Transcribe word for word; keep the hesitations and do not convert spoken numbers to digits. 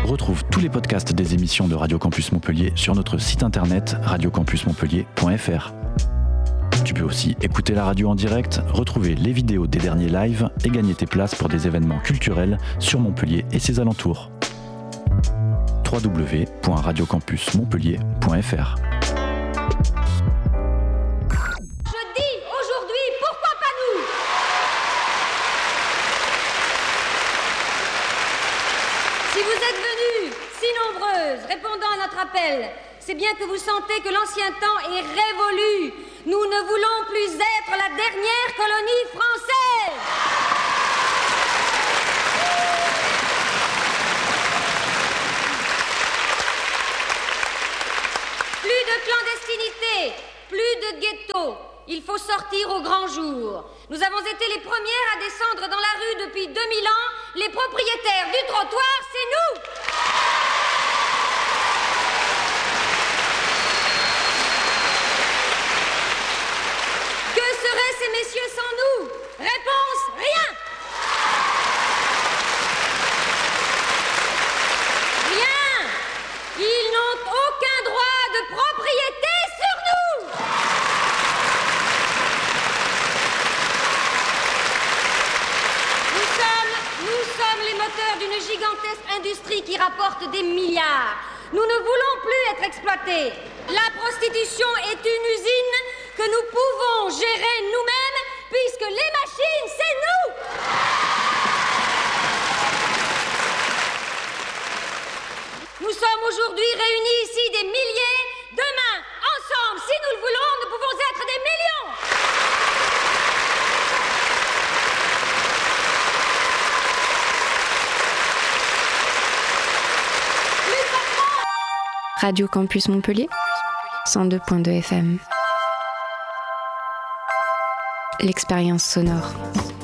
Retrouve tous les podcasts des émissions de Radio Campus Montpellier sur notre site internet radio campus montpellier point f r. Tu peux aussi écouter la radio en direct, retrouver les vidéos des derniers lives et gagner tes places pour des événements culturels sur Montpellier et ses alentours. w w w point radio campus montpellier point f r. Je dis aujourd'hui, pourquoi pas nous ? Si vous êtes venues, si nombreuses, répondant à notre appel, c'est bien que vous sentez que l'ancien temps est révolu. Nous ne voulons plus être la dernière colonie française. Plus de clandestinité, plus de ghetto. Il faut sortir au grand jour. Nous avons été les premières à descendre dans la rue depuis deux mille ans. Les propriétaires du trottoir, c'est nous. Que seraient ces messieurs sans nous ? Réponse, rien. Rien. Ils n'ont aucun droit de propriété sur nous. Nous sommes, nous sommes les moteurs d'une gigantesque industrie qui rapporte des milliards. Nous ne voulons plus être exploités. La prostitution est une usine que nous pouvons gérer nous-mêmes, puisque les machines, c'est nous. Nous sommes aujourd'hui réunis ici des milliers. Demain, ensemble, si nous le voulons, nous pouvons être des millions. Radio Campus Montpellier, cent deux point deux F M. L'expérience sonore.